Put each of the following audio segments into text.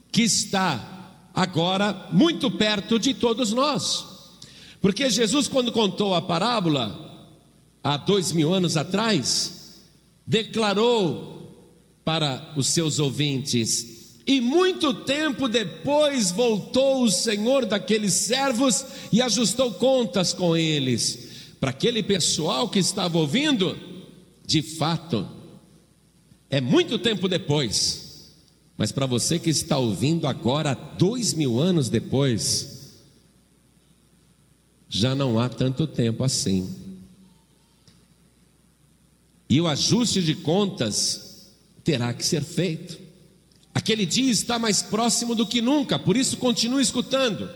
que está agora muito perto de todos nós. Porque Jesus, quando contou a parábola, há 2000 anos atrás, declarou para os seus ouvintes: e muito tempo depois voltou o Senhor daqueles servos e ajustou contas com eles. Para aquele pessoal que estava ouvindo, de fato, é muito tempo depois. Mas para você que está ouvindo agora, 2000 anos depois, já não há tanto tempo assim. E o ajuste de contas terá que ser feito. Aquele dia está mais próximo do que nunca, por isso continue escutando.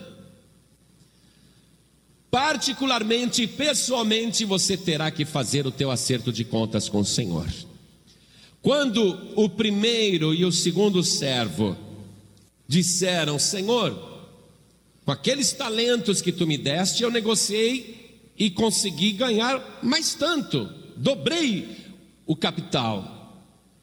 Particularmente e pessoalmente, você terá que fazer o teu acerto de contas com o Senhor. Quando o primeiro e o segundo servo disseram: Senhor, com aqueles talentos que tu me deste, eu negociei e consegui ganhar mais tanto, dobrei o capital.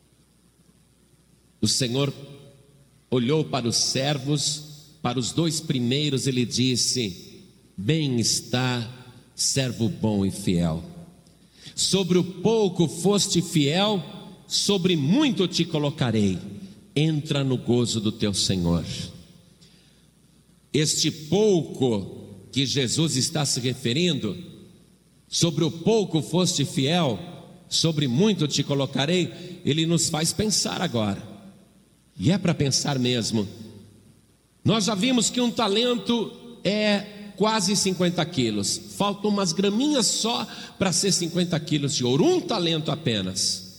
O Senhor olhou para os servos, para os 2 primeiros, ele disse: bem está, servo bom e fiel. Sobre o pouco foste fiel, sobre muito te colocarei. Entra no gozo do teu Senhor. Este pouco que Jesus está se referindo, sobre o pouco foste fiel, sobre muito te colocarei, ele nos faz pensar agora. E é para pensar mesmo. Nós já vimos que um talento é quase 50 quilos. Faltam umas graminhas só para ser 50 quilos de ouro. Um talento apenas.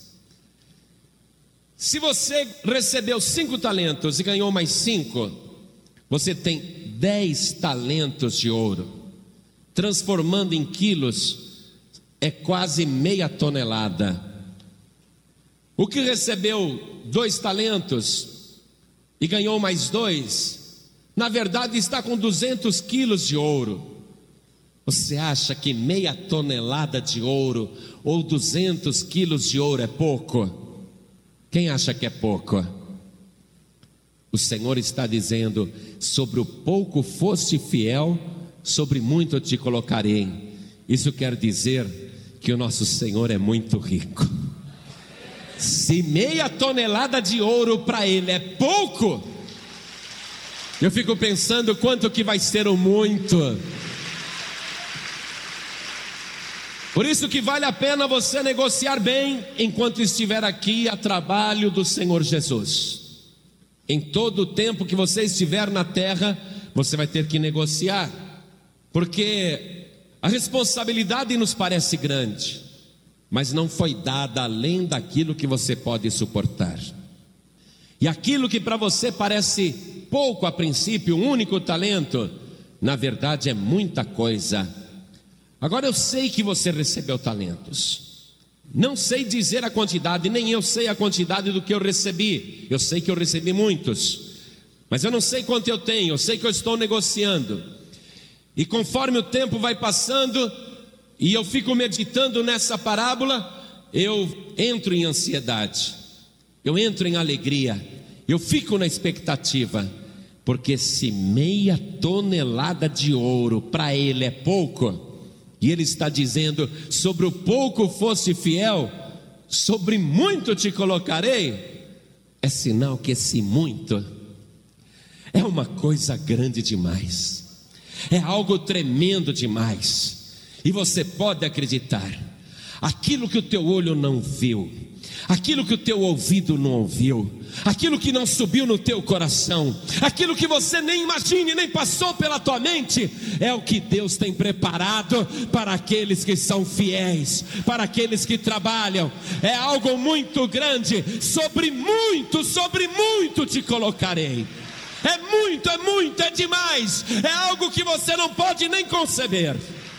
Se você recebeu 5 talentos e ganhou mais 5, você tem 10 talentos de ouro. Transformando em quilos, é quase meia tonelada. O que recebeu 2 talentos e ganhou mais 2, na verdade está com 200 quilos de ouro. Você acha que meia tonelada de ouro ou 200 quilos de ouro é pouco? Quem acha que é pouco? O Senhor está dizendo: sobre o pouco foste fiel, sobre muito te colocarei. Isso quer dizer que o nosso Senhor é muito rico. Se meia tonelada de ouro para Ele é pouco, eu fico pensando quanto que vai ser o muito. Por isso que vale a pena você negociar bem enquanto estiver aqui a trabalho do Senhor Jesus. Em todo o tempo que você estiver na terra, você vai ter que negociar, porque a responsabilidade nos parece grande, mas não foi dada além daquilo que você pode suportar. E aquilo que para você parece pouco a princípio, um único talento, na verdade é muita coisa. Agora eu sei que você recebeu talentos. Não sei dizer a quantidade, nem eu sei a quantidade do que eu recebi. Eu sei que eu recebi muitos, mas eu não sei quanto eu tenho. Eu sei que eu estou negociando. E conforme o tempo vai passando e eu fico meditando nessa parábola, eu entro em ansiedade, eu entro em alegria, eu fico na expectativa. Porque se meia tonelada de ouro para ele é pouco, e ele está dizendo: sobre o pouco foste fiel, sobre muito te colocarei, é sinal que esse muito é uma coisa grande demais, é algo tremendo demais. E você pode acreditar, aquilo que o teu olho não viu, aquilo que o teu ouvido não ouviu, aquilo que não subiu no teu coração, aquilo que você nem imagine, nem passou pela tua mente, é o que Deus tem preparado para aqueles que são fiéis, para aqueles que trabalham. É algo muito grande. Sobre muito te colocarei. É muito, é demais. É algo que você não pode nem conceber.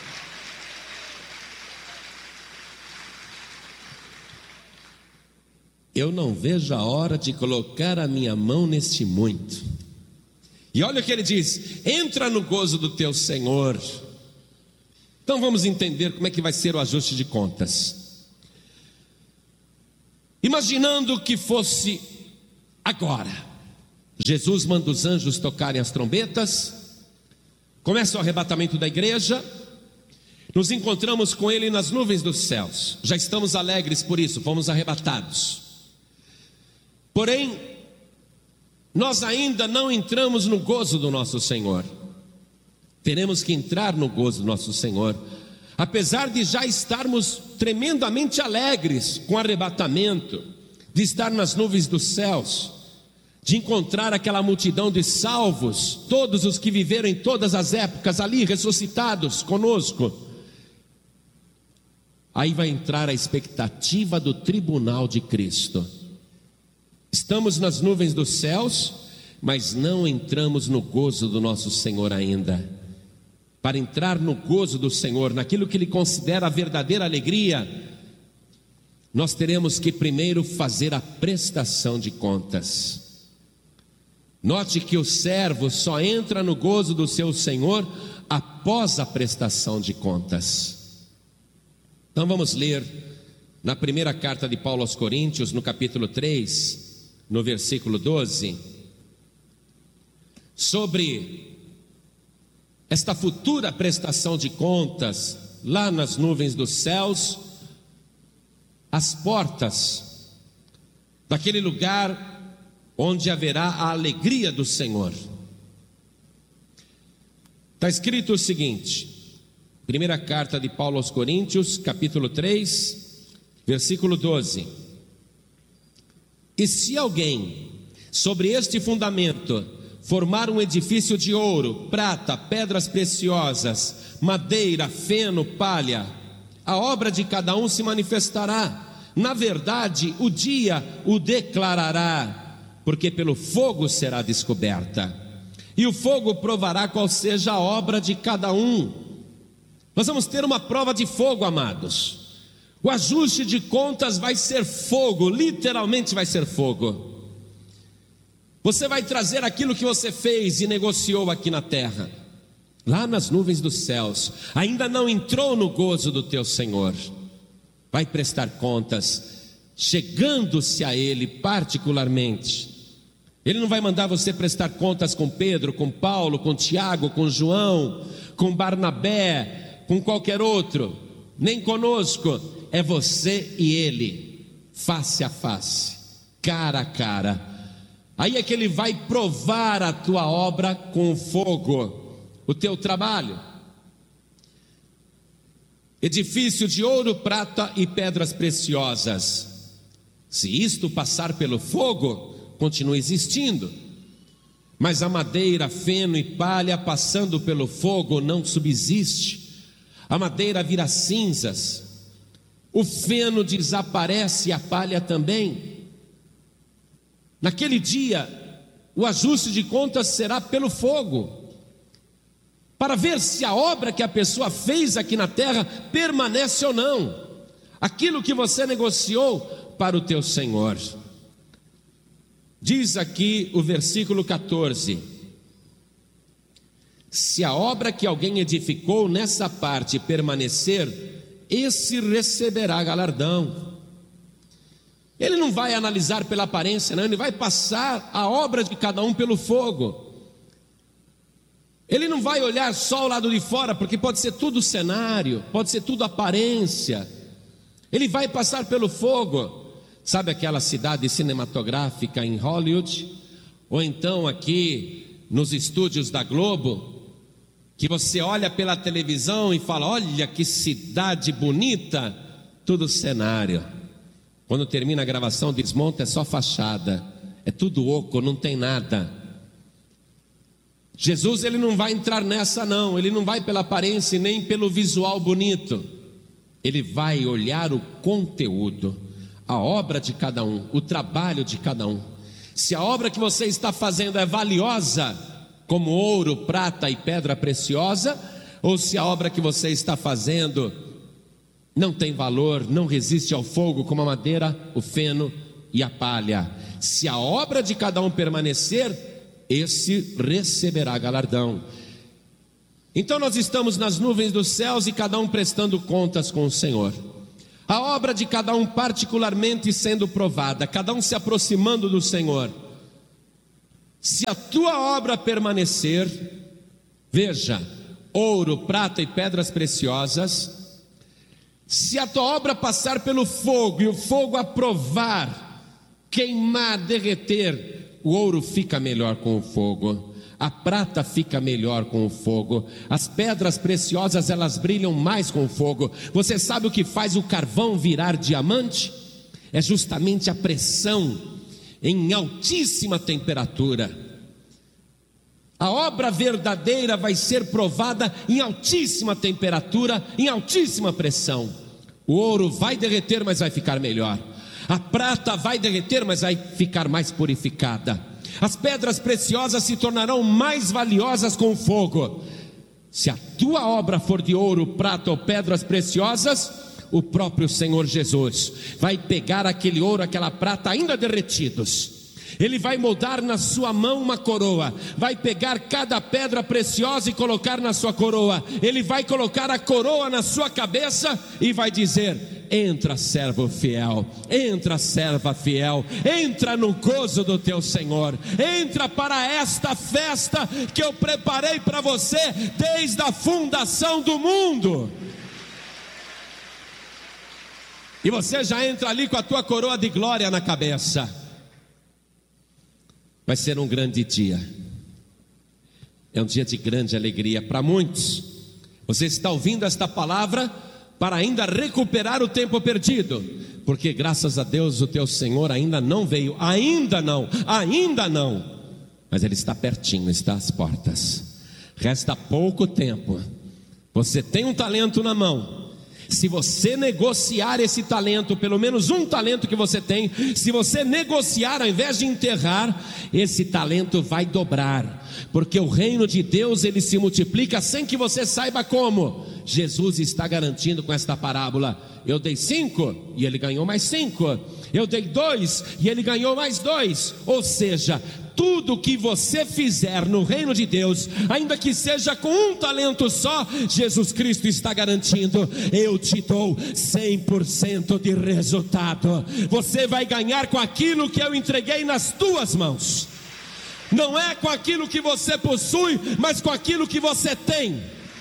Eu não vejo a hora de colocar a minha mão neste muito. E olha o que ele diz: entra no gozo do teu Senhor. Então vamos entender como é que vai ser o ajuste de contas. Imaginando que fosse agora, Jesus manda os anjos tocarem as trombetas, começa o arrebatamento da igreja, nos encontramos com Ele nas nuvens dos céus, já estamos alegres por isso, fomos arrebatados. Porém, nós ainda não entramos no gozo do nosso Senhor. Teremos que entrar no gozo do nosso Senhor, apesar de já estarmos tremendamente alegres com o arrebatamento, de estar nas nuvens dos céus, de encontrar aquela multidão de salvos, todos os que viveram em todas as épocas ali, ressuscitados conosco. Aí vai entrar a expectativa do tribunal de Cristo. Estamos nas nuvens dos céus, mas não entramos no gozo do nosso Senhor ainda. Para entrar no gozo do Senhor, naquilo que Ele considera a verdadeira alegria, nós teremos que primeiro fazer a prestação de contas. Note que o servo só entra no gozo do seu Senhor após a prestação de contas. Então vamos ler na primeira carta de Paulo aos Coríntios, no capítulo 3, no versículo 12, sobre esta futura prestação de contas, lá nas nuvens dos céus, as portas daquele lugar onde haverá a alegria do Senhor. Está escrito o seguinte, primeira carta de Paulo aos Coríntios, capítulo 3, versículo 12: E se alguém, sobre este fundamento, formar um edifício de ouro, prata, pedras preciosas, madeira, feno, palha, a obra de cada um se manifestará. Na verdade, o dia o declarará, porque pelo fogo será descoberta, e o fogo provará qual seja a obra de cada um. Nós vamos ter uma prova de fogo, amados. O ajuste de contas vai ser fogo, literalmente vai ser fogo. Você vai trazer aquilo que você fez e negociou aqui na terra, lá nas nuvens dos céus, ainda não entrou no gozo do teu Senhor, vai prestar contas, chegando-se a Ele particularmente. Ele não vai mandar você prestar contas com Pedro, com Paulo, com Tiago, com João, com Barnabé, com qualquer outro, nem conosco. É você e Ele, face a face, cara a cara. Aí é que Ele vai provar a tua obra com fogo, o teu trabalho. Edifício de ouro, prata e pedras preciosas. Se isto passar pelo fogo, continua existindo. Mas a madeira, feno e palha passando pelo fogo não subsiste. A madeira vira cinzas, o feno desaparece e a palha também. Naquele dia, o ajuste de contas será pelo fogo, para ver se a obra que a pessoa fez aqui na terra permanece ou não, aquilo que você negociou para o teu Senhor. Diz aqui o versículo 14: se a obra que alguém edificou nessa parte permanecer, esse receberá galardão. Ele não vai analisar pela aparência, não, ele vai passar a obra de cada um pelo fogo. Ele não vai olhar só o lado de fora, porque pode ser tudo cenário, pode ser tudo aparência. Ele vai passar pelo fogo. Sabe aquela cidade cinematográfica em Hollywood? Ou então aqui nos estúdios da Globo, que você olha pela televisão e fala: olha que cidade bonita, tudo cenário. Quando termina a gravação, desmonta, é só fachada, é tudo oco, não tem nada. Jesus, ele não vai entrar nessa não, ele não vai pela aparência nem pelo visual bonito, ele vai olhar o conteúdo, a obra de cada um, o trabalho de cada um. Se a obra que você está fazendo é valiosa, como ouro, prata e pedra preciosa, ou se a obra que você está fazendo não tem valor, não resiste ao fogo, como a madeira, o feno e a palha. Se a obra de cada um permanecer, esse receberá galardão. Então nós estamos nas nuvens dos céus e cada um prestando contas com o Senhor. A obra de cada um particularmente sendo provada, cada um se aproximando do Senhor. Se a tua obra permanecer, veja, ouro, prata e pedras preciosas, se a tua obra passar pelo fogo e o fogo aprovar, queimar, derreter, o ouro fica melhor com o fogo, a prata fica melhor com o fogo, as pedras preciosas elas brilham mais com o fogo. Você sabe o que faz o carvão virar diamante? É justamente a pressão em altíssima temperatura. A obra verdadeira vai ser provada em altíssima temperatura, em altíssima pressão. O ouro vai derreter, mas vai ficar melhor. A prata vai derreter, mas vai ficar mais purificada. As pedras preciosas se tornarão mais valiosas com o fogo. Se a tua obra for de ouro, prata ou pedras preciosas, o próprio Senhor Jesus vai pegar aquele ouro, aquela prata ainda derretidos. Ele vai moldar na sua mão uma coroa, vai pegar cada pedra preciosa e colocar na sua coroa. Ele vai colocar a coroa na sua cabeça e vai dizer: entra, servo fiel, entra, serva fiel, entra no gozo do teu Senhor, entra para esta festa que eu preparei para você desde a fundação do mundo. E você já entra ali com a tua coroa de glória na cabeça. Vai ser um grande dia, é um dia de grande alegria para muitos. Você está ouvindo esta palavra para ainda recuperar o tempo perdido, porque graças a Deus o teu Senhor ainda não veio, ainda não, mas Ele está pertinho, está às portas. Resta pouco tempo. Você tem um talento na mão. Se você negociar esse talento, pelo menos um talento que você tem, se você negociar ao invés de enterrar, esse talento vai dobrar, porque o reino de Deus ele se multiplica sem que você saiba como. Jesus está garantindo com esta parábola: eu dei 5 e ele ganhou mais 5, eu dei 2 e ele ganhou mais 2. Ou seja, tudo que você fizer no reino de Deus, ainda que seja com um talento só, Jesus Cristo está garantindo: eu te dou 100% de resultado. Você vai ganhar com aquilo que eu entreguei nas tuas mãos. Não é com aquilo que você possui, mas com aquilo que você tem.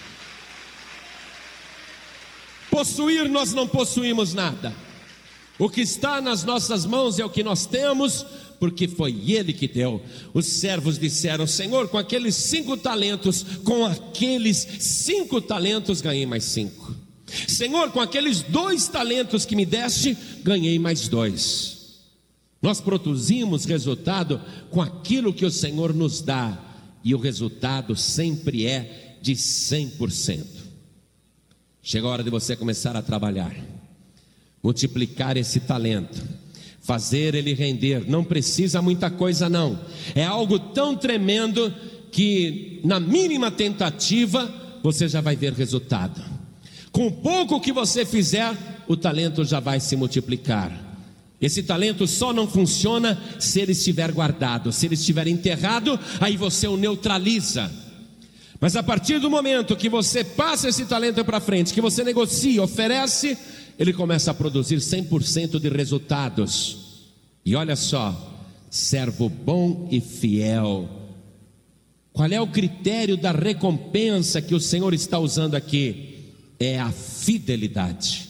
Possuir, nós não possuímos nada. O que está nas nossas mãos é o que nós temos, porque foi Ele que deu. Os servos disseram: Senhor, com aqueles 5 talentos, com aqueles 5 talentos ganhei mais 5. Senhor, com aqueles 2 talentos que me deste, ganhei mais 2. Nós produzimos resultado com aquilo que o Senhor nos dá, e o resultado sempre é de 100%. Chega a hora de você começar a trabalhar, multiplicar esse talento, fazer ele render. Não precisa muita coisa não, é algo tão tremendo que na mínima tentativa você já vai ver resultado. Com pouco que você fizer, o talento já vai se multiplicar. Esse talento só não funciona se ele estiver guardado. Se ele estiver enterrado, aí você o neutraliza. Mas a partir do momento que você passa esse talento para frente, que você negocia, oferece, ele começa a produzir 100% de resultados. E olha só, servo bom e fiel. Qual é o critério da recompensa que o Senhor está usando aqui? É a fidelidade.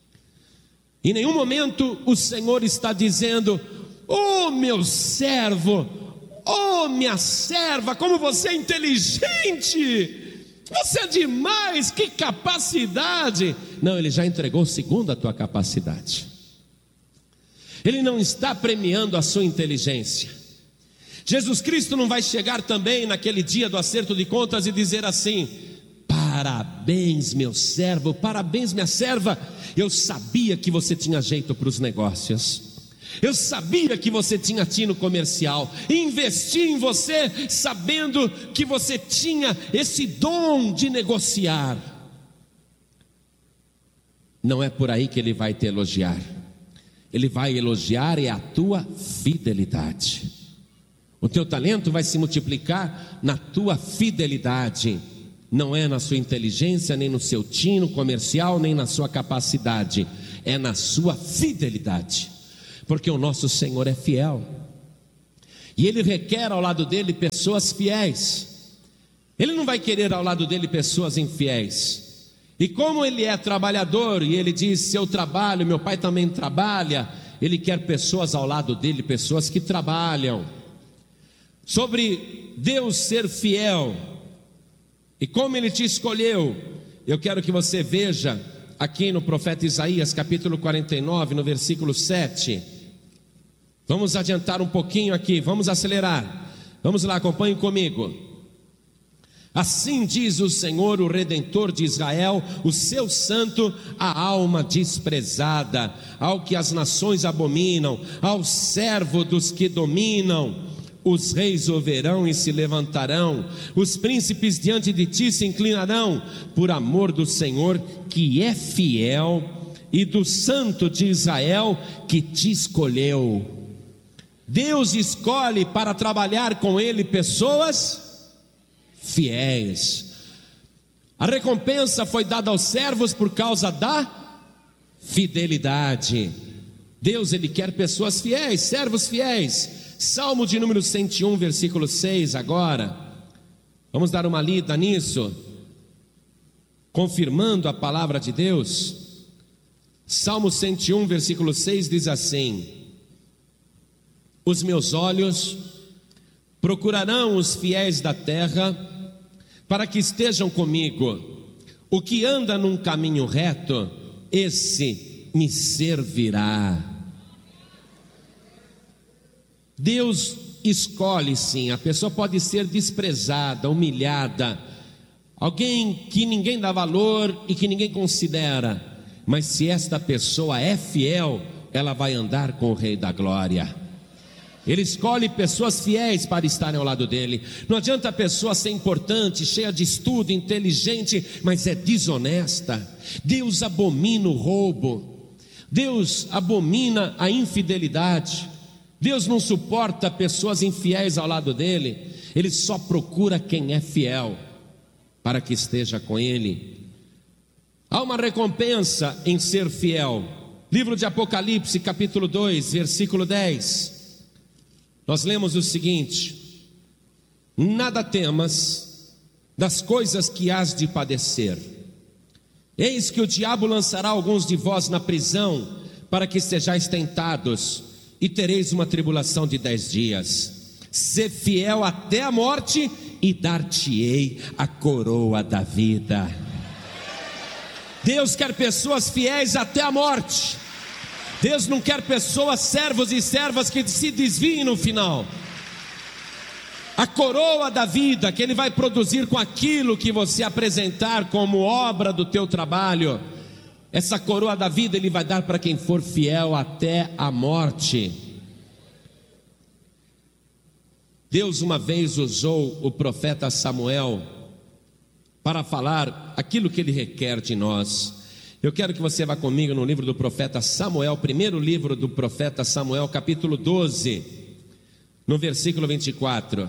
Em nenhum momento o Senhor está dizendo: oh meu servo, oh minha serva, como você é inteligente, você é demais, que capacidade. Não, Ele já entregou segundo a tua capacidade. Ele não está premiando a sua inteligência. Jesus Cristo não vai chegar também naquele dia do acerto de contas e dizer assim: parabéns meu servo, parabéns minha serva, eu sabia que você tinha jeito para os negócios, eu sabia que você tinha tino comercial, investi em você sabendo que você tinha esse dom de negociar. Não é por aí que Ele vai te elogiar. Ele vai elogiar é a tua fidelidade. O teu talento vai se multiplicar na tua fidelidade. Não é na sua inteligência, nem no seu tino comercial, nem na sua capacidade. É na sua fidelidade. Porque o nosso Senhor é fiel. E Ele requer ao lado dele pessoas fiéis. Ele não vai querer ao lado dele pessoas infiéis. E como ele é trabalhador, e ele diz: se eu trabalho, meu pai também trabalha, ele quer pessoas ao lado dele, pessoas que trabalham. Sobre Deus ser fiel e como Ele te escolheu, eu quero que você veja aqui no profeta Isaías, capítulo 49, no versículo 7. Vamos adiantar um pouquinho aqui, vamos acelerar. Vamos lá, acompanhe comigo. Assim diz o Senhor, o Redentor de Israel, o seu santo, a alma desprezada, ao que as nações abominam, ao servo dos que dominam. Os reis ouvirão e se levantarão, os príncipes diante de ti se inclinarão, por amor do Senhor que é fiel e do Santo de Israel que te escolheu. Deus escolhe para trabalhar com Ele pessoas fiéis. A recompensa foi dada aos servos por causa da fidelidade. Deus, Ele quer pessoas fiéis, servos fiéis. Salmo de número 101, versículo 6 agora. Vamos dar uma lida nisso, confirmando a palavra de Deus. Salmo 101, versículo 6 diz assim: os meus olhos procurarão os fiéis da terra, para que estejam comigo. O que anda num caminho reto, esse me servirá. Deus escolhe sim, a pessoa pode ser desprezada, humilhada, alguém que ninguém dá valor e que ninguém considera, mas se esta pessoa é fiel, ela vai andar com o Rei da Glória. Ele escolhe pessoas fiéis para estarem ao lado dele. Não adianta a pessoa ser importante, cheia de estudo, inteligente, mas é desonesta. Deus abomina o roubo, Deus abomina a infidelidade. Deus não suporta pessoas infiéis ao lado dele. Ele só procura quem é fiel para que esteja com ele. Há uma recompensa em ser fiel. Livro de Apocalipse, capítulo 2, versículo 10. Nós lemos o seguinte: nada temas das coisas que hás de padecer. Eis que o diabo lançará alguns de vós na prisão, para que sejais tentados, e tereis uma tribulação de 10 dias. Sê fiel até a morte, e dar-te-ei a coroa da vida. Deus quer pessoas fiéis até a morte. Deus não quer pessoas, servos e servas que se desviem no final. A coroa da vida que Ele vai produzir com aquilo que você apresentar como obra do teu trabalho, essa coroa da vida Ele vai dar para quem for fiel até a morte. Deus uma vez usou o profeta Samuel para falar aquilo que Ele requer de nós. Eu quero que você vá comigo no livro do profeta Samuel, primeiro livro do profeta Samuel, capítulo 12, no versículo 24.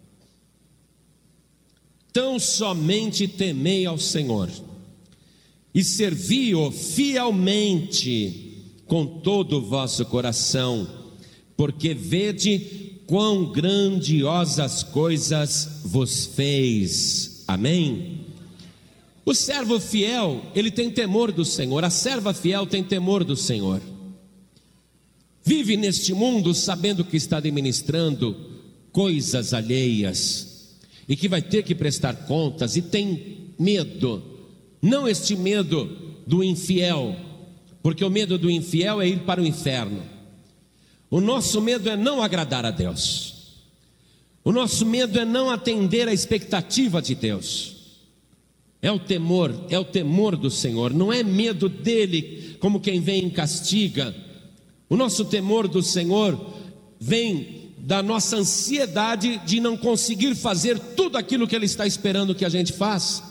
Tão somente temei ao Senhor e servi-o fielmente com todo o vosso coração, porque vede quão grandiosas coisas vos fez. Amém? O servo fiel, ele tem temor do Senhor. A serva fiel tem temor do Senhor. Vive neste mundo sabendo que está administrando coisas alheias e que vai ter que prestar contas, e tem medo. Não este medo do infiel, porque o medo do infiel é ir para o inferno. O nosso medo é não agradar a Deus. O nosso medo é não atender à expectativa de Deus. É o temor do Senhor. Não é medo dele, como quem vem e castiga. O nosso temor do Senhor vem da nossa ansiedade de não conseguir fazer tudo aquilo que Ele está esperando que a gente faça.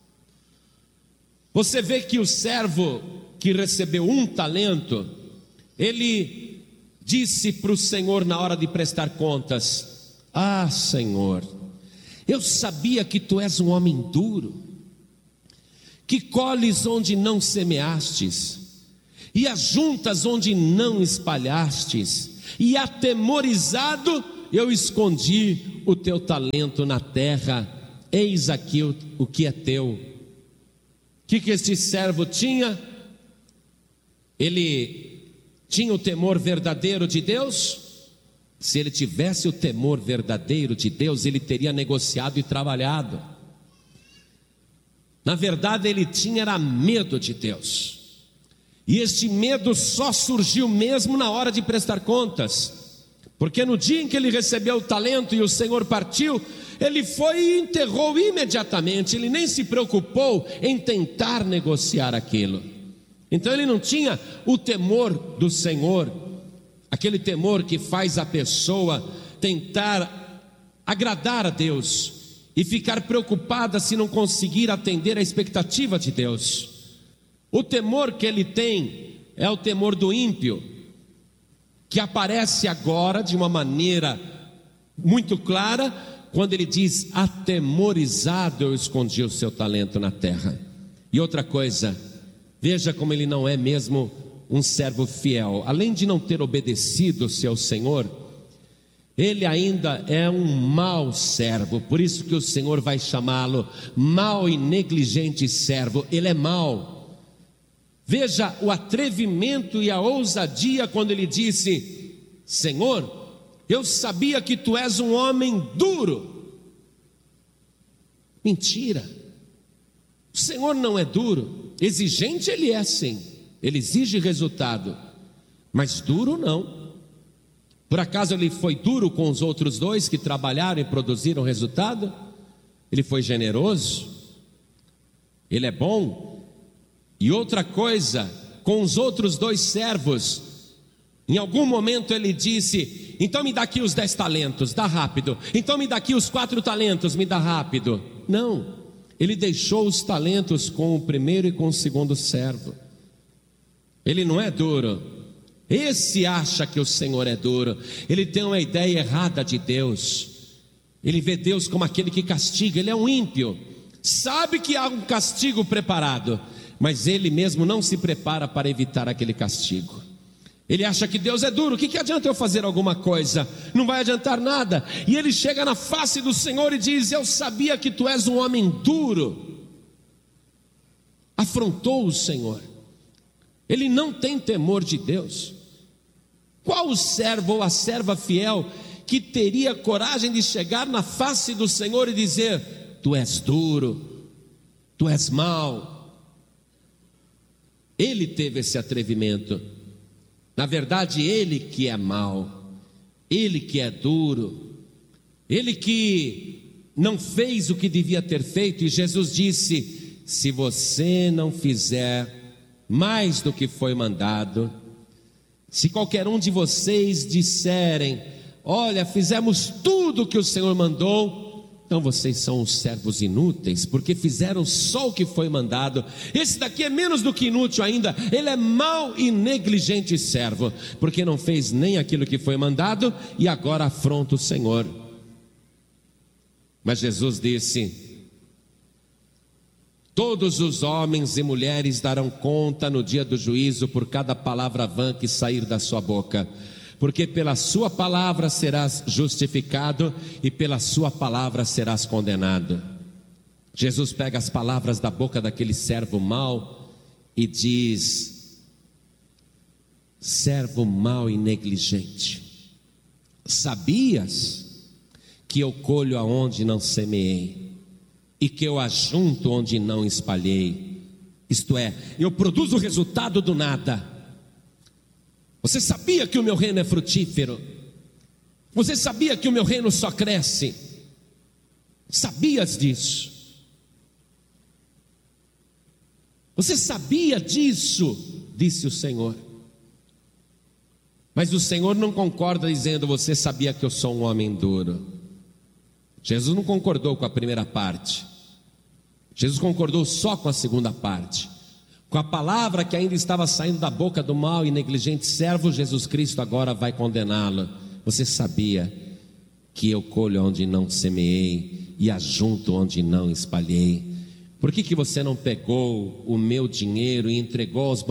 Você vê que o servo que recebeu 1 talento, ele disse para o Senhor na hora de prestar contas: ah, Senhor, eu sabia que Tu és um homem duro, que colhes onde não semeastes, e ajuntas onde não espalhastes, e atemorizado eu escondi o teu talento na terra, eis aqui o que é teu. O que este servo tinha? Ele tinha o temor verdadeiro de Deus? Se ele tivesse o temor verdadeiro de Deus, ele teria negociado e trabalhado. Na verdade, ele tinha era medo de Deus. E este medo só surgiu mesmo na hora de prestar contas. Porque no dia em que ele recebeu o talento e o Senhor partiu, ele foi e enterrou imediatamente. Ele nem se preocupou em tentar negociar aquilo. Então ele não tinha o temor do Senhor, aquele temor que faz a pessoa tentar agradar a Deus e ficar preocupada se não conseguir atender a expectativa de Deus. O temor que ele tem é o temor do ímpio, que aparece agora de uma maneira muito clara, quando ele diz: atemorizado eu escondi o seu talento na terra. E outra coisa, veja como ele não é mesmo um servo fiel. Além de não ter obedecido o seu Senhor, ele ainda é um mau servo. Por isso que o Senhor vai chamá-lo mau e negligente servo. Ele é mau. Veja o atrevimento e a ousadia quando ele disse: Senhor, eu sabia que tu és um homem duro. Mentira. O Senhor não é duro. Exigente ele é sim, ele exige resultado, mas duro não. Por acaso ele foi duro com os outros dois que trabalharam e produziram resultado? Ele foi generoso, ele é bom. E outra coisa, com os outros dois servos, em algum momento ele disse: então me dá aqui os 10 talentos, dá rápido. Então me dá aqui os 4 talentos, me dá rápido. Não, ele deixou os talentos com o primeiro e com o segundo servo. Ele não é duro. Esse acha que o Senhor é duro. Ele tem uma ideia errada de Deus. Ele vê Deus como aquele que castiga. Ele é um ímpio, sabe que há um castigo preparado, mas ele mesmo não se prepara para evitar aquele castigo. Ele acha que Deus é duro. O que adianta eu fazer alguma coisa? Não vai adiantar nada. E ele chega na face do Senhor e diz: eu sabia que tu és um homem duro. Afrontou o Senhor. Ele não tem temor de Deus. Qual o servo ou a serva fiel que teria coragem de chegar na face do Senhor e dizer: tu és duro, tu és mau? Ele teve esse atrevimento. Na verdade, ele que é mau, ele que é duro, ele que não fez o que devia ter feito. E Jesus disse: se você não fizer mais do que foi mandado, se qualquer um de vocês disserem: olha, fizemos tudo o que o Senhor mandou, então vocês são os servos inúteis, porque fizeram só o que foi mandado. Esse daqui é menos do que inútil ainda. Ele é mau e negligente servo, porque não fez nem aquilo que foi mandado e agora afronta o Senhor. Mas Jesus disse: todos os homens e mulheres darão conta no dia do juízo por cada palavra vã que sair da sua boca, porque pela sua palavra serás justificado e pela sua palavra serás condenado. Jesus pega as palavras da boca daquele servo mau e diz: servo mau e negligente, sabias que eu colho aonde não semeei e que eu ajunto onde não espalhei? Isto é, eu produzo o resultado do nada. Você sabia que o meu reino é frutífero? Você sabia que o meu reino só cresce? Sabias disso? Você sabia disso? Disse o Senhor. Mas o Senhor não concorda dizendo: você sabia que eu sou um homem duro. Jesus não concordou com a primeira parte. Jesus concordou só com a segunda parte. Com a palavra que ainda estava saindo da boca do mau e negligente servo, Jesus Cristo agora vai condená-lo. Você sabia que eu colho onde não semeei e ajunto onde não espalhei? Por que você não pegou o meu dinheiro e entregou aos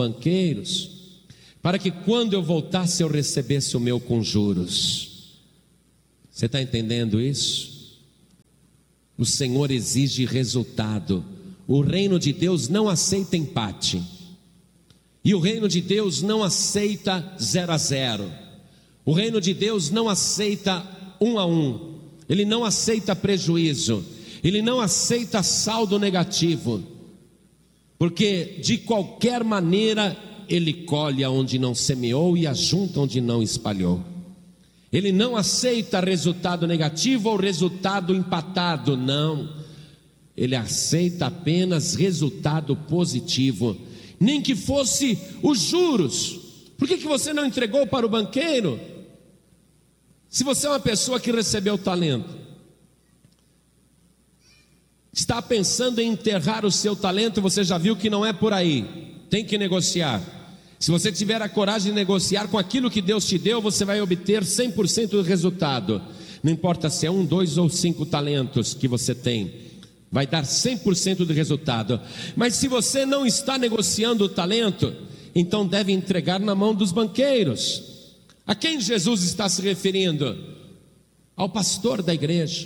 banqueiros, para que quando eu voltasse eu recebesse o meu com juros? Você está entendendo isso? O Senhor exige resultado. O reino de Deus não aceita empate. E o reino de Deus não aceita 0-0. O reino de Deus não aceita 1-1. Ele não aceita prejuízo. Ele não aceita saldo negativo. Porque de qualquer maneira Ele colhe onde não semeou e ajunta onde não espalhou. Ele não aceita resultado negativo ou resultado empatado, não. Ele aceita apenas resultado positivo. Nem que fosse os juros. Por que você não entregou para o banqueiro? Se você é uma pessoa que recebeu talento, está pensando em enterrar o seu talento, você já viu que não é por aí. Tem que negociar. Se você tiver a coragem de negociar com aquilo que Deus te deu, você vai obter 100% do resultado. Não importa se é 1, 2 ou 5 talentos que você tem, vai dar 100% do resultado. Mas se você não está negociando o talento, então deve entregar na mão dos banqueiros. A quem Jesus está se referindo? Ao pastor da igreja,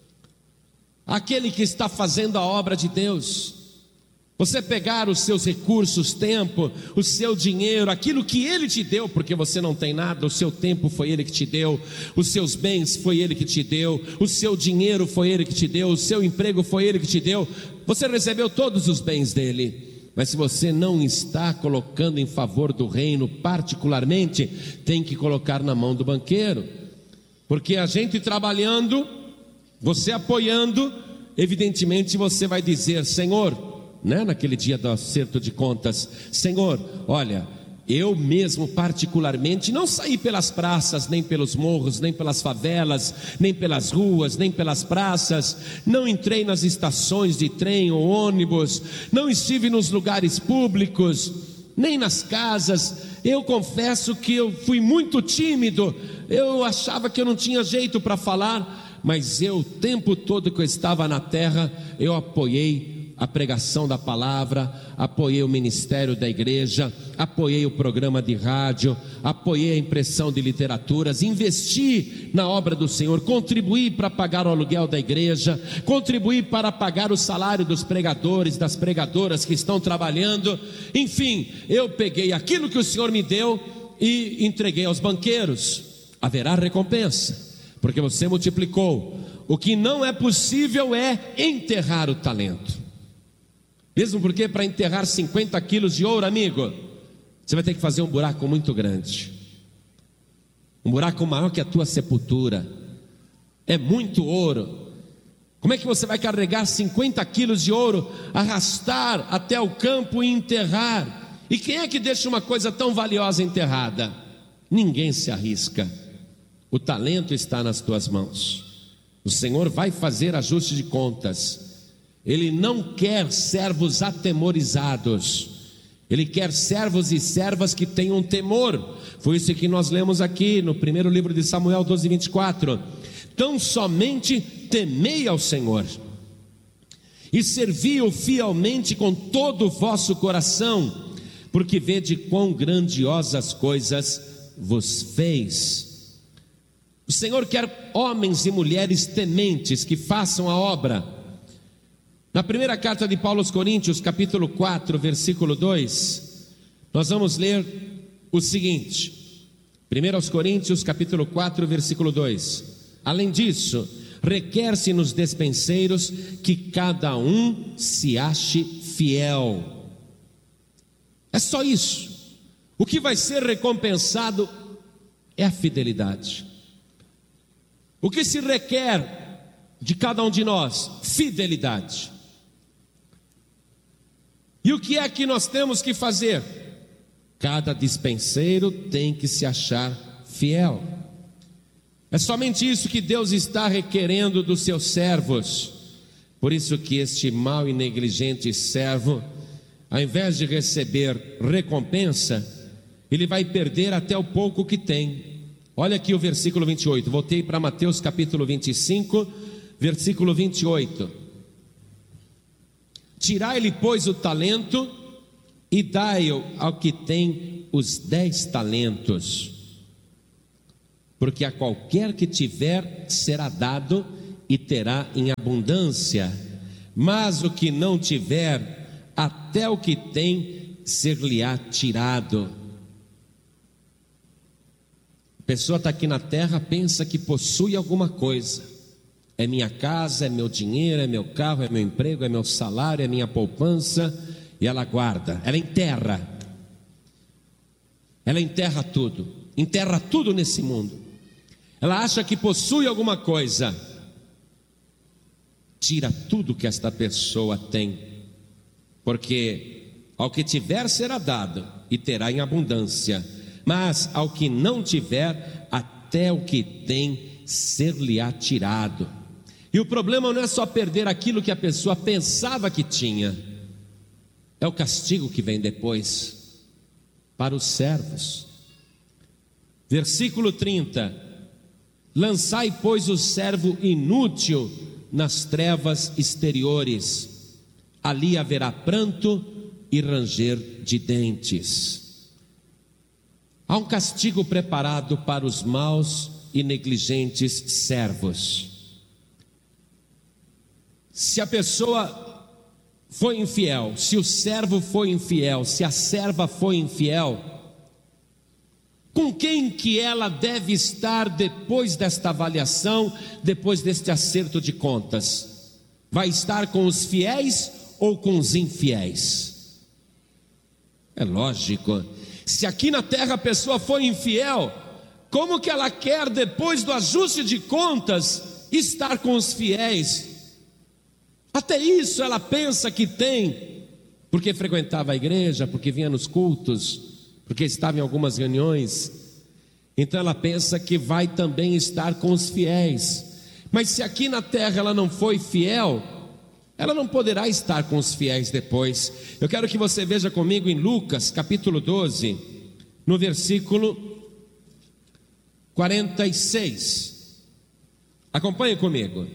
aquele que está fazendo a obra de Deus. Você pegar os seus recursos, tempo, o seu dinheiro, aquilo que Ele te deu, porque você não tem nada, o seu tempo foi Ele que te deu, os seus bens foi Ele que te deu, o seu dinheiro foi Ele que te deu, o seu emprego foi Ele que te deu, você recebeu todos os bens dEle. Mas se você não está colocando em favor do reino, particularmente, tem que colocar na mão do banqueiro, porque a gente trabalhando, você apoiando, evidentemente você vai dizer: Senhor, naquele dia do acerto de contas, Senhor, olha, eu mesmo particularmente não saí pelas praças, nem pelos morros, nem pelas favelas, nem pelas ruas, nem pelas praças, não entrei nas estações de trem ou ônibus, não estive nos lugares públicos, nem nas casas. Eu confesso que eu fui muito tímido, eu achava que eu não tinha jeito para falar, mas o tempo todo que eu estava na terra, eu apoiei a pregação da palavra, apoiei o ministério da igreja, apoiei o programa de rádio, apoiei a impressão de literaturas, investi na obra do Senhor, contribuí para pagar o aluguel da igreja, contribuí para pagar o salário dos pregadores, das pregadoras que estão trabalhando. Enfim, eu peguei aquilo que o Senhor me deu e entreguei aos banqueiros. Haverá recompensa, porque você multiplicou. O que não é possível é enterrar o talento. Mesmo porque para enterrar 50 quilos de ouro, amigo, você vai ter que fazer um buraco muito grande, um buraco maior que a tua sepultura. É muito ouro. Como é que você vai carregar 50 quilos de ouro, arrastar até o campo e enterrar? E quem é que deixa uma coisa tão valiosa enterrada? Ninguém se arrisca. O talento está nas tuas mãos. O Senhor vai fazer ajuste de contas. Ele não quer servos atemorizados. Ele quer servos e servas que tenham temor. Foi isso que nós lemos aqui no primeiro livro de Samuel 12:24. Tão somente temei ao Senhor e servi-o fielmente com todo o vosso coração, porque vede quão grandiosas coisas vos fez. O Senhor quer homens e mulheres tementes que façam a obra. Na primeira carta de Paulo aos Coríntios, capítulo 4, versículo 2, nós vamos ler o seguinte. 1 aos Coríntios, capítulo 4, versículo 2. Além disso, requer-se nos despenseiros que cada um se ache fiel. É só isso. O que vai ser recompensado é a fidelidade. O que se requer de cada um de nós? Fidelidade. E o que é que nós temos que fazer? Cada dispenseiro tem que se achar fiel. É somente isso que Deus está requerendo dos seus servos. Por isso que este mau e negligente servo, ao invés de receber recompensa, ele vai perder até o pouco que tem. Olha aqui o versículo 28. Voltei para Mateus capítulo 25, versículo 28. Tirai-lhe, pois, o talento e dai-o ao que tem os 10 talentos. porque a qualquer que tiver será dado e terá em abundância, mas o que não tiver, até o que tem ser-lhe-á tirado. A pessoa está aqui na terra, pensa que possui alguma coisa, é minha casa, é meu dinheiro, é meu carro, é meu emprego, é meu salário, é minha poupança, e ela guarda, ela enterra tudo nesse mundo. Ela acha que possui alguma coisa, tira tudo que esta pessoa tem, porque ao que tiver será dado e terá em abundância, mas ao que não tiver, até o que tem ser-lhe-á tirado. E o problema não é só perder aquilo que a pessoa pensava que tinha, é o castigo que vem depois para os servos. Versículo 30: lançai, pois, o servo inútil nas trevas exteriores, ali haverá pranto e ranger de dentes. Há um castigo preparado para os maus e negligentes servos. Se a pessoa foi infiel, se o servo foi infiel, se a serva foi infiel, com quem que ela deve estar depois desta avaliação, depois deste acerto de contas? Vai estar com os fiéis ou com os infiéis? É lógico, se aqui na terra a pessoa foi infiel, como que ela quer depois do ajuste de contas estar com os fiéis? Até isso ela pensa que tem, porque frequentava a igreja, porque vinha nos cultos, porque estava em algumas reuniões, então ela pensa que vai também estar com os fiéis. Mas se aqui na terra ela não foi fiel, ela não poderá estar com os fiéis depois. Eu quero que você veja comigo em Lucas capítulo 12, no versículo 46. Acompanhe comigo.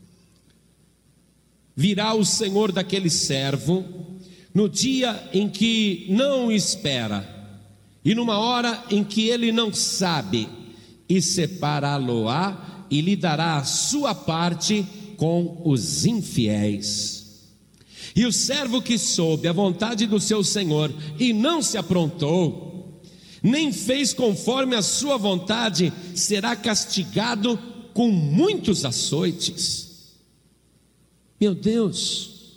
Virá o Senhor daquele servo no dia em que não espera, e numa hora em que ele não sabe, e separá-lo-á e lhe dará a sua parte com os infiéis. E o servo que soube a vontade do seu senhor e não se aprontou, nem fez conforme a sua vontade, será castigado com muitos açoites. Meu Deus,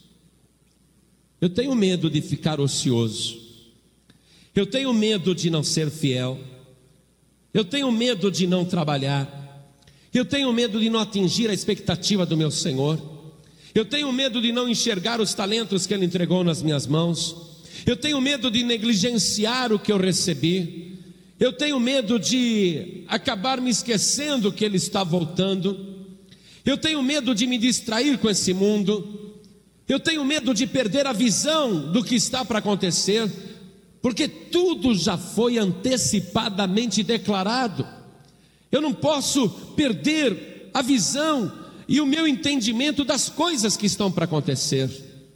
eu tenho medo de ficar ocioso, eu tenho medo de não ser fiel, eu tenho medo de não trabalhar, eu tenho medo de não atingir a expectativa do meu Senhor, eu tenho medo de não enxergar os talentos que Ele entregou nas minhas mãos, eu tenho medo de negligenciar o que eu recebi, eu tenho medo de acabar me esquecendo que Ele está voltando, eu tenho medo de me distrair com esse mundo, eu tenho medo de perder a visão do que está para acontecer, porque tudo já foi antecipadamente declarado. Eu não posso perder a visão e o meu entendimento das coisas que estão para acontecer.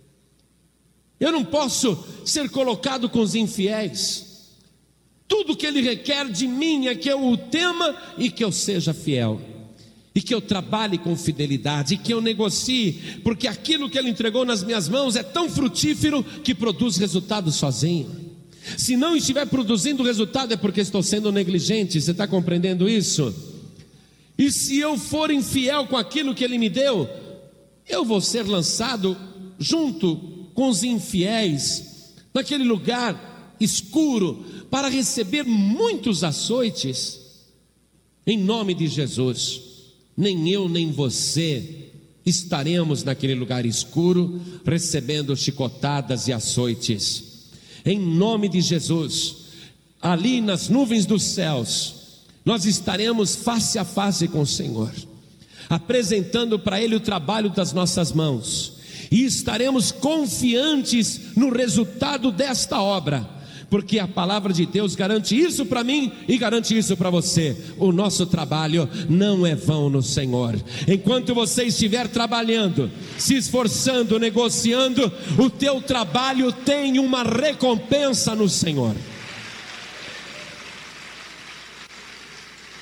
Eu não posso ser colocado com os infiéis. Tudo que Ele requer de mim é que eu o tema e que eu seja fiel, e que eu trabalhe com fidelidade, e que eu negocie, porque aquilo que Ele entregou nas minhas mãos é tão frutífero que produz resultado sozinho. Se não estiver produzindo resultado é porque estou sendo negligente. Você está compreendendo isso? E se eu for infiel com aquilo que Ele me deu, eu vou ser lançado junto com os infiéis naquele lugar escuro para receber muitos açoites. Em nome de Jesus, nem eu nem você estaremos naquele lugar escuro recebendo chicotadas e açoites. Em nome de Jesus, ali nas nuvens dos céus, nós estaremos face a face com o Senhor, apresentando para Ele o trabalho das nossas mãos, e estaremos confiantes no resultado desta obra, porque a palavra de Deus garante isso para mim e garante isso para você. O nosso trabalho não é vão no Senhor. Enquanto você estiver trabalhando, se esforçando, negociando, o teu trabalho tem uma recompensa no Senhor.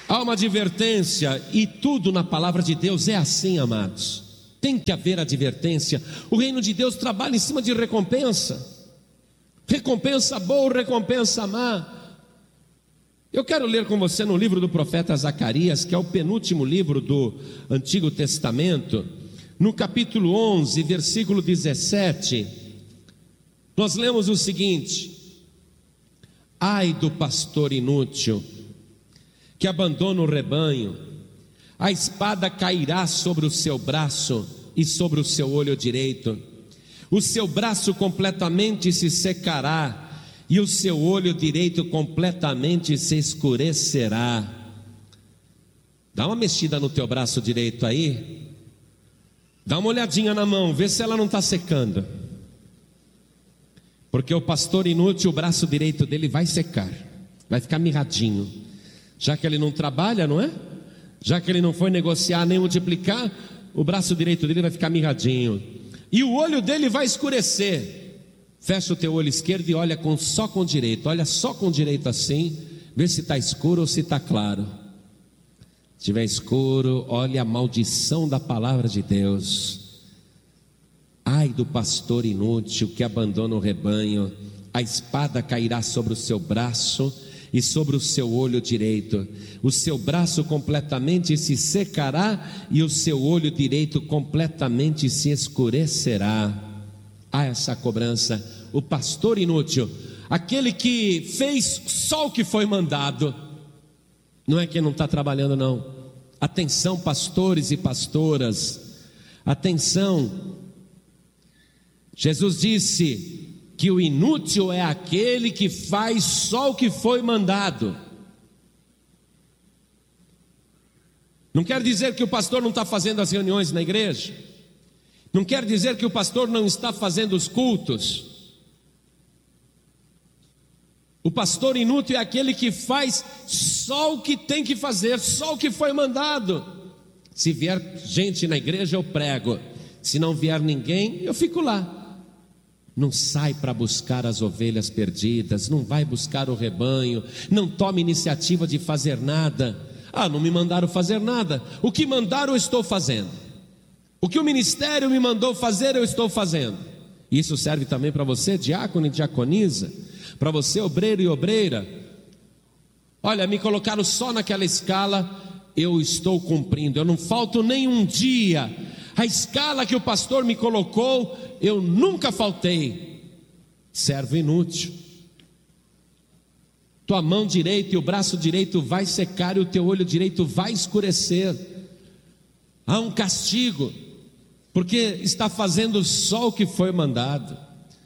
Há uma advertência, e tudo na palavra de Deus é assim, amados. Tem que haver advertência. O reino de Deus trabalha em cima de recompensa. Recompensa boa, recompensa má. Eu quero ler com você no livro do profeta Zacarias, que é o penúltimo livro do Antigo Testamento, no capítulo 11, versículo 17. Nós lemos o seguinte: ai do pastor inútil, que abandona o rebanho, a espada cairá sobre o seu braço e sobre o seu olho direito, o seu braço completamente se secará, e o seu olho direito completamente se escurecerá. Dá uma mexida no teu braço direito aí, dá uma olhadinha na mão, vê se ela não está secando, porque o pastor inútil, o braço direito dele vai secar, vai ficar mirradinho, já que ele não trabalha, não é? Já que ele não foi negociar nem multiplicar, o braço direito dele vai ficar mirradinho, e o olho dele vai escurecer. Fecha o teu olho esquerdo e olha só com o direito, olha só com o direito assim, vê se está escuro ou se está claro. Se estiver escuro, olha a maldição da palavra de Deus. Ai do pastor inútil que abandona o rebanho, a espada cairá sobre o seu braço e sobre o seu olho direito, o seu braço completamente se secará e o seu olho direito completamente se escurecerá. Há essa cobrança. O pastor inútil, aquele que fez só o que foi mandado, não é que não está trabalhando, não. Atenção, pastores e pastoras, atenção. Jesus disse que o inútil é aquele que faz só o que foi mandado. Não quer dizer que o pastor não está fazendo as reuniões na igreja, não quer dizer que o pastor não está fazendo os cultos. O pastor inútil é aquele que faz só o que tem que fazer, só o que foi mandado. Se vier gente na igreja, eu prego. Se não vier ninguém, eu fico lá. Não sai para buscar as ovelhas perdidas, não vai buscar o rebanho, não toma iniciativa de fazer nada. Ah, não me mandaram fazer nada. O que mandaram eu estou fazendo. O que o ministério me mandou fazer, eu estou fazendo. Isso serve também para você, diácono e diaconisa, para você, obreiro e obreira. Olha, me colocaram só naquela escala, eu estou cumprindo, eu não falto nenhum dia. A escala que o pastor me colocou, eu nunca faltei. Servo inútil. Tua mão direita e o braço direito vai secar e o teu olho direito vai escurecer. Há um castigo, porque está fazendo só o que foi mandado.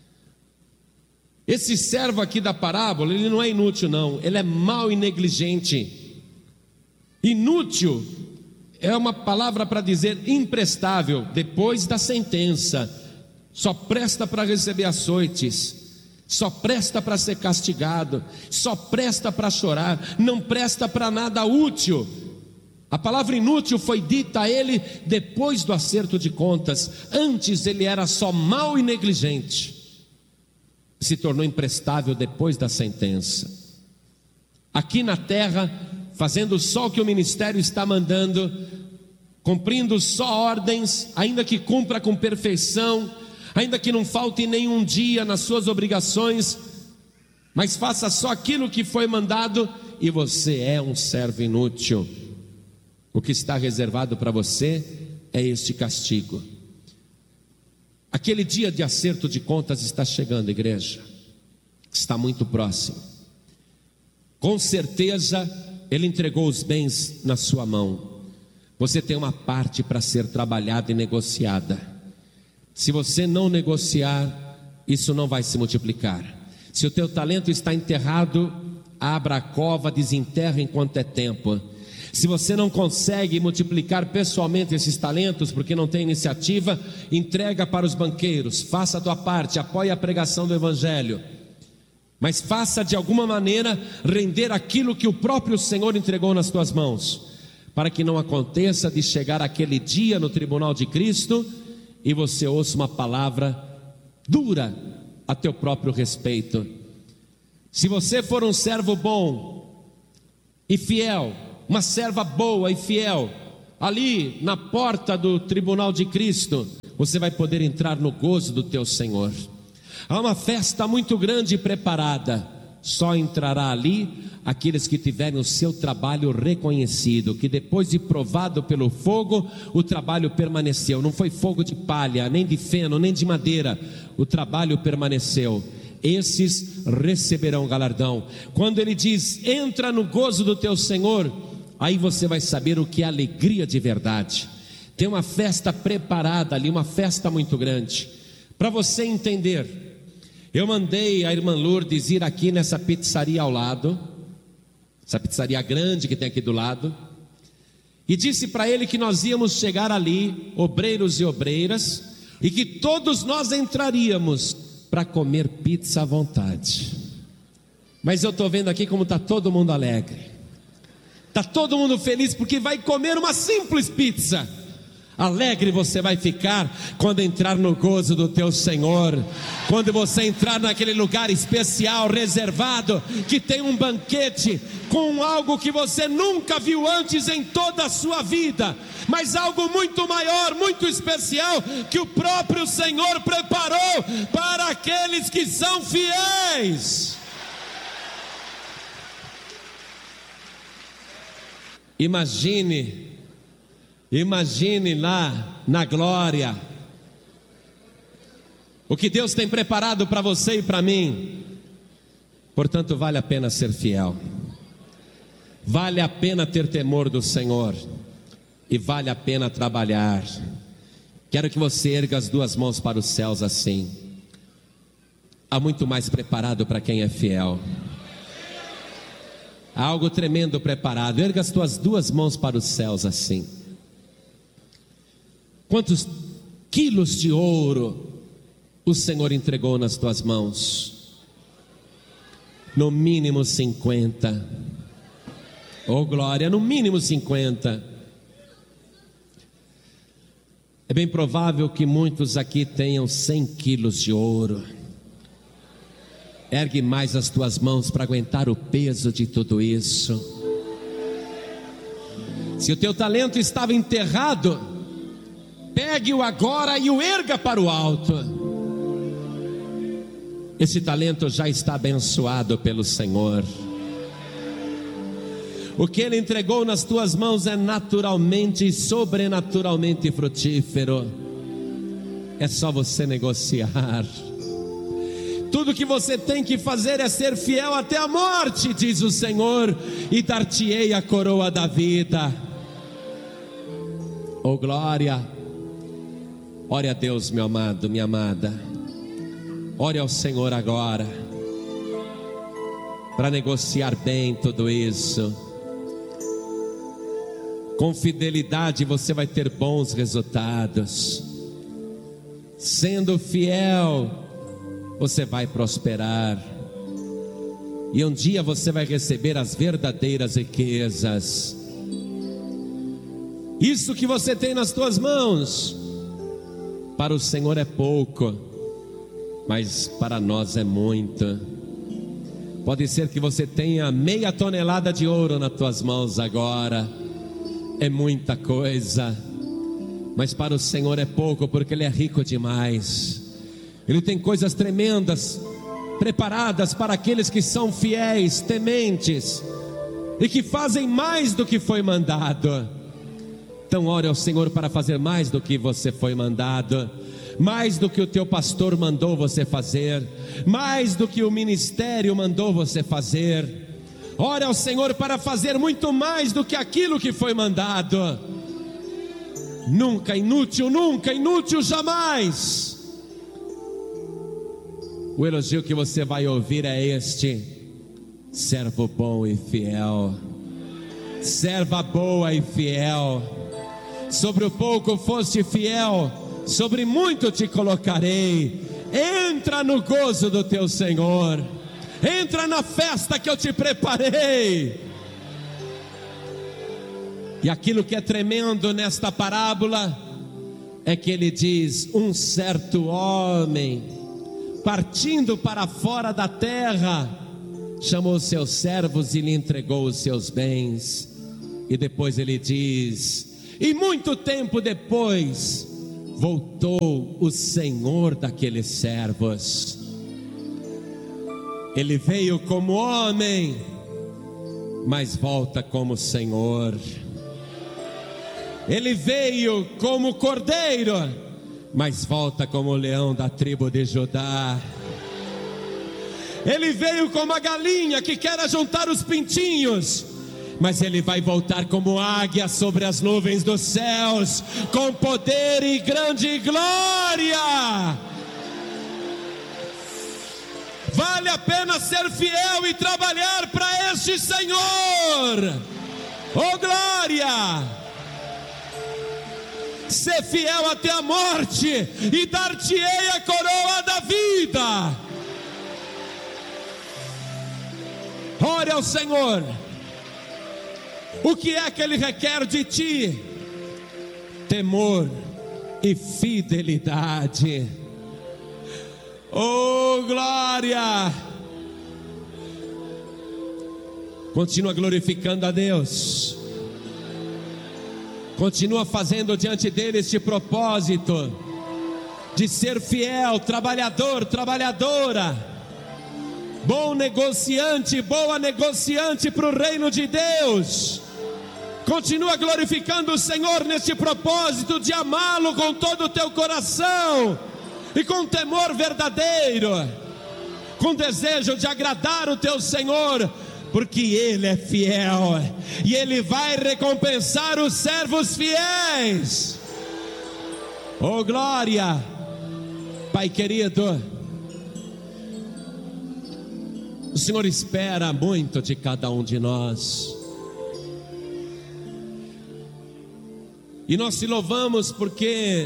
Esse servo aqui da parábola, ele não é inútil não, ele é mau e negligente. Inútil é uma palavra para dizer imprestável, depois da sentença, só presta para receber açoites, só presta para ser castigado, só presta para chorar, não presta para nada útil. A palavra inútil foi dita a ele depois do acerto de contas, antes ele era só mau e negligente. Se tornou imprestável depois da sentença. Aqui na terra, fazendo só o que o ministério está mandando, cumprindo só ordens, ainda que cumpra com perfeição, ainda que não falte nenhum dia nas suas obrigações, mas faça só aquilo que foi mandado, e você é um servo inútil. O que está reservado para você é este castigo. Aquele dia de acerto de contas está chegando, igreja. Está muito próximo. Com certeza, Ele entregou os bens na sua mão. Você tem uma parte para ser trabalhada e negociada. Se você não negociar, isso não vai se multiplicar. Se o teu talento está enterrado, abra a cova, desenterra enquanto é tempo. Se você não consegue multiplicar pessoalmente esses talentos, porque não tem iniciativa, entrega para os banqueiros, faça a tua parte, apoie a pregação do Evangelho, mas faça de alguma maneira render aquilo que o próprio Senhor entregou nas tuas mãos, para que não aconteça de chegar aquele dia no tribunal de Cristo e você ouça uma palavra dura a teu próprio respeito. Se você for um servo bom e fiel, uma serva boa e fiel. Ali na porta do tribunal de Cristo, você vai poder entrar no gozo do teu Senhor. Há uma festa muito grande preparada. Só entrará ali aqueles que tiverem o seu trabalho reconhecido, que depois de provado pelo fogo, o trabalho permaneceu. Não foi fogo de palha, nem de feno, nem de madeira. O trabalho permaneceu. Esses receberão galardão. Quando ele diz, entra no gozo do teu Senhor, aí você vai saber o que é alegria de verdade. Tem uma festa preparada ali, uma festa muito grande. Para você entender, eu mandei a irmã Lourdes ir aqui nessa pizzaria ao lado, essa pizzaria grande que tem aqui do lado, e disse para ele que nós íamos chegar ali, obreiros e obreiras, e que todos nós entraríamos para comer pizza à vontade. Mas eu estou vendo aqui como está todo mundo alegre, está todo mundo feliz porque vai comer uma simples pizza. Alegre você vai ficar quando entrar no gozo do teu Senhor, quando você entrar naquele lugar especial, reservado, que tem um banquete com algo que você nunca viu antes em toda a sua vida, mas algo muito maior, muito especial, que o próprio Senhor preparou para aqueles que são fiéis. Imagine lá na glória o que Deus tem preparado para você e para mim. Portanto, vale a pena ser fiel, vale a pena ter temor do Senhor e vale a pena trabalhar. Quero que você erga as duas mãos para os céus assim. Há muito mais preparado para quem é fiel. Há algo tremendo preparado. Erga as tuas duas mãos para os céus assim. Quantos quilos de ouro o Senhor entregou nas tuas mãos? No mínimo 50. Oh glória, no mínimo 50. É bem provável que muitos aqui tenham 100 quilos de ouro. Ergue mais as tuas mãos para aguentar o peso de tudo isso. Se o teu talento estava enterrado, pegue-o agora e o erga para o alto. Esse talento já está abençoado pelo Senhor. O que Ele entregou nas tuas mãos é naturalmente e sobrenaturalmente frutífero. É só você negociar. Tudo que você tem que fazer é ser fiel até a morte, diz o Senhor, e dar-te-ei a coroa da vida. Oh glória. Ore a Deus, meu amado, minha amada. Ore ao Senhor agora, para negociar bem tudo isso. Com fidelidade você vai ter bons resultados. Sendo fiel, você vai prosperar. E um dia você vai receber as verdadeiras riquezas. Isso que você tem nas tuas mãos, para o Senhor é pouco, mas para nós é muito. Pode ser que você tenha 0,5 tonelada de ouro nas tuas mãos agora. É muita coisa, mas para o Senhor é pouco, porque Ele é rico demais. Ele tem coisas tremendas preparadas para aqueles que são fiéis, tementes e que fazem mais do que foi mandado. Então ore ao Senhor para fazer mais do que você foi mandado, mais do que o teu pastor mandou você fazer, mais do que o ministério mandou você fazer. Ore ao Senhor para fazer muito mais do que aquilo que foi mandado. Nunca inútil, jamais. O elogio que você vai ouvir é este: servo bom e fiel, serva boa e fiel. Sobre o pouco foste fiel, sobre muito te colocarei. Entra no gozo do teu Senhor, entra na festa que eu te preparei. E aquilo que é tremendo nesta parábola é que ele diz: um certo homem, partindo para fora da terra, chamou seus servos e lhe entregou os seus bens. E depois ele diz: e muito tempo depois voltou o senhor daqueles servos. Ele veio como homem, mas volta como Senhor. Ele veio como cordeiro, mas volta como leão da tribo de Judá. Ele veio como a galinha que quer ajuntar os pintinhos, mas ele vai voltar como águia sobre as nuvens dos céus, com poder e grande glória. Vale a pena ser fiel e trabalhar para este Senhor. Oh glória! Ser fiel até a morte, e dar-te-ei a coroa da vida. Ore ao Senhor. O que é que Ele requer de ti? Temor e fidelidade. Oh glória! Continua glorificando a Deus. Continua fazendo diante dele este propósito de ser fiel, trabalhador, trabalhadora, bom negociante, boa negociante para o reino de Deus. Continua glorificando o Senhor neste propósito de amá-lo com todo o teu coração e com temor verdadeiro, com desejo de agradar o teu Senhor, porque Ele é fiel e Ele vai recompensar os servos fiéis. Oh glória! Pai querido, o Senhor espera muito de cada um de nós, e nós te louvamos porque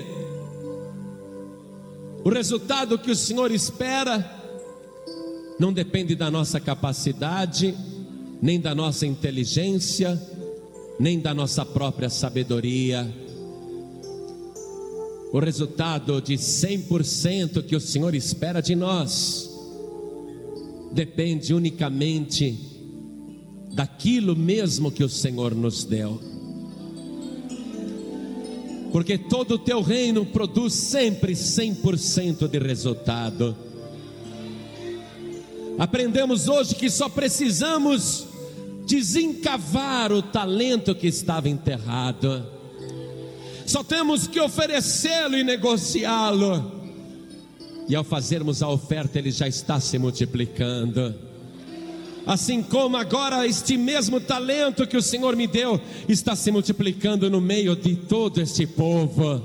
o resultado que o Senhor espera não depende da nossa capacidade, nem da nossa inteligência, nem da nossa própria sabedoria. O resultado de 100% que o Senhor espera de nós depende unicamente daquilo mesmo que o Senhor nos deu. Porque todo o teu reino produz sempre 100% de resultado. Aprendemos hoje que só precisamos desencavar o talento que estava enterrado. Só temos que oferecê-lo e negociá-lo. E ao fazermos a oferta, ele já está se multiplicando. Assim como agora este mesmo talento que o Senhor me deu está se multiplicando no meio de todo este povo.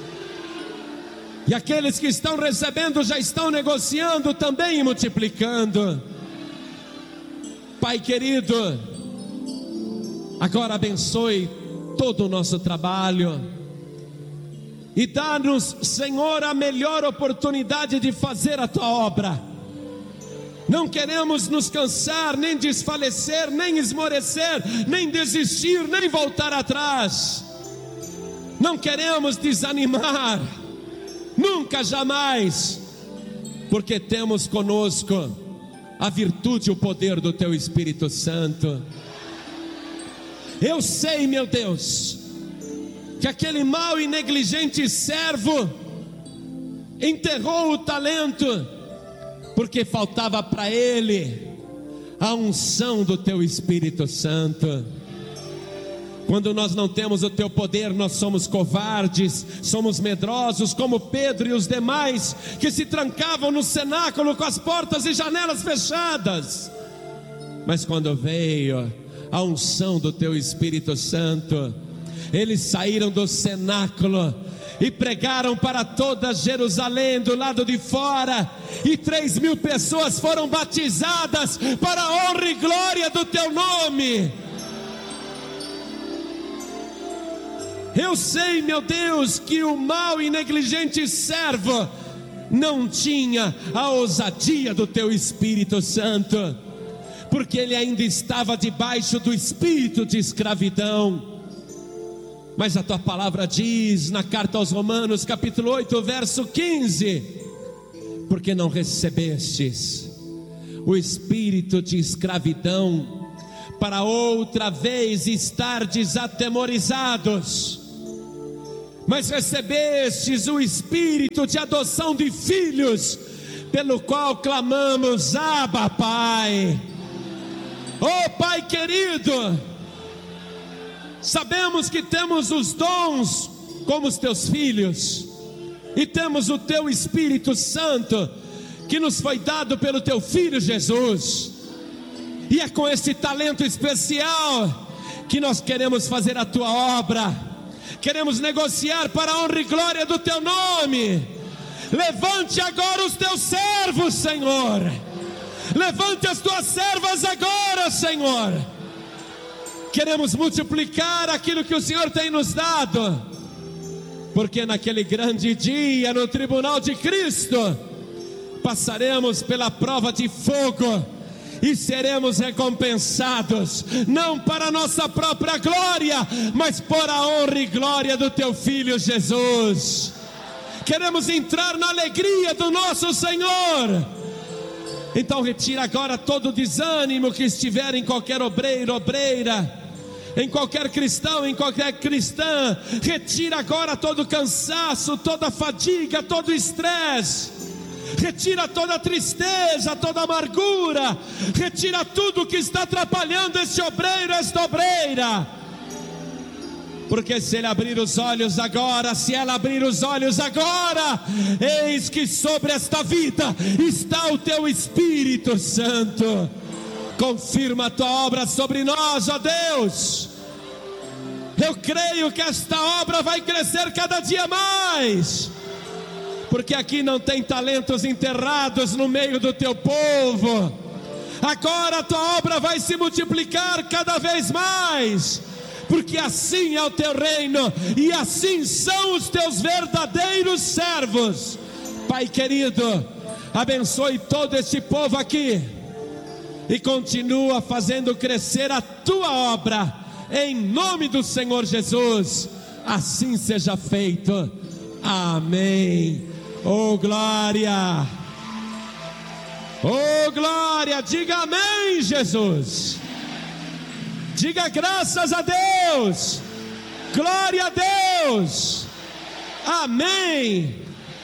E aqueles que estão recebendo já estão negociando também e multiplicando. Pai querido, agora abençoe todo o nosso trabalho e dá-nos, Senhor, a melhor oportunidade de fazer a tua obra. Não queremos nos cansar, nem desfalecer, nem esmorecer, nem desistir, nem voltar atrás. Não queremos desanimar, nunca, jamais, porque temos conosco a virtude e o poder do teu Espírito Santo. Eu sei, meu Deus, que aquele mau e negligente servo enterrou o talento porque faltava para ele a unção do teu Espírito Santo. Quando nós não temos o teu poder, nós somos covardes, somos medrosos, como Pedro e os demais que se trancavam no cenáculo com as portas e janelas fechadas. Mas quando veio a unção do teu Espírito Santo, eles saíram do cenáculo e pregaram para toda Jerusalém do lado de fora, e 3.000 pessoas foram batizadas para a honra e glória do teu nome. Eu sei, meu Deus, que o mau e negligente servo não tinha a ousadia do teu Espírito Santo, porque ele ainda estava debaixo do espírito de escravidão. Mas a tua palavra diz na carta aos Romanos, capítulo 8, verso 15: porque não recebestes o espírito de escravidão para outra vez estardes atemorizados, mas recebestes o Espírito de adoção de filhos, pelo qual clamamos: Abba, Pai. Oh Pai querido, sabemos que temos os dons como os teus filhos, e temos o teu Espírito Santo, que nos foi dado pelo teu Filho Jesus, e é com esse talento especial que nós queremos fazer a tua obra, queremos negociar para a honra e glória do teu nome. Levante agora os teus servos, Senhor, levante as tuas servas agora, Senhor. Queremos multiplicar aquilo que o Senhor tem nos dado, porque naquele grande dia, no tribunal de Cristo, passaremos pela prova de fogo e seremos recompensados, não para a nossa própria glória, mas por a honra e glória do teu Filho Jesus. Queremos entrar na alegria do nosso Senhor. Então retira agora todo o desânimo que estiver em qualquer obreiro, obreira, em qualquer cristão, em qualquer cristã. Retira agora todo o cansaço, toda a fadiga, todo o estresse. Retira toda a tristeza, toda a amargura. Retira tudo que está atrapalhando este obreiro, esta obreira. Porque se ele abrir os olhos agora, se ela abrir os olhos agora, eis que sobre esta vida está o teu Espírito Santo. Confirma a tua obra sobre nós, ó Deus. Eu creio que esta obra vai crescer cada dia mais, porque aqui não tem talentos enterrados no meio do teu povo. Agora a tua obra vai se multiplicar cada vez mais, porque assim é o teu reino, e assim são os teus verdadeiros servos. Pai querido, abençoe todo este povo aqui, e continua fazendo crescer a tua obra, em nome do Senhor Jesus. Assim seja feito. Amém. Oh glória, oh glória. Diga amém, Jesus. Diga graças a Deus, glória a Deus, amém.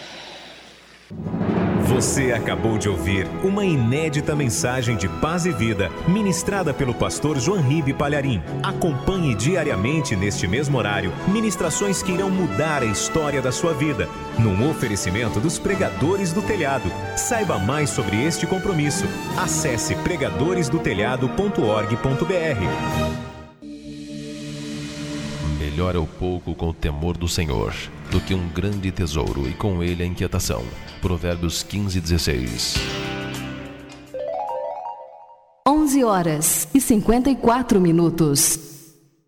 Você acabou de ouvir uma inédita mensagem de paz e vida, ministrada pelo pastor João Ribe Palharim. Acompanhe diariamente neste mesmo horário, ministrações que irão mudar a história da sua vida, num oferecimento dos Pregadores do Telhado. Saiba mais sobre este compromisso. Acesse pregadoresdotelhado.org.br. Melhor é o pouco com o temor do Senhor, do que um grande tesouro e com ele a inquietação. Provérbios 15:16. 11h54.